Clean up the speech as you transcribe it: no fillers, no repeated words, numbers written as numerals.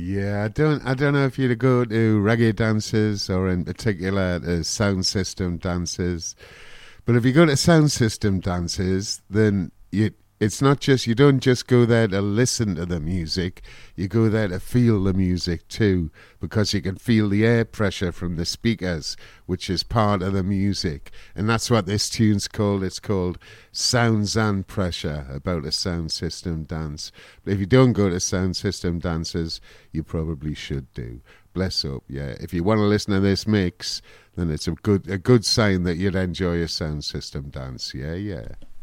Yeah, I don't know if you'd go to reggae dances or in particular sound system dances. But if you go to sound system dances, then it's not just, you don't just go there to listen to the music, you go there to feel the music too, because you can feel the air pressure from the speakers, which is part of the music. And that's what this tune's called. It's called Sounds and Pressure, about a sound system dance. But if you don't go to sound system dances, you probably should do. Bless up, yeah. If you want to listen to this mix, then it's a good sign that you'd enjoy a sound system dance. Yeah, yeah.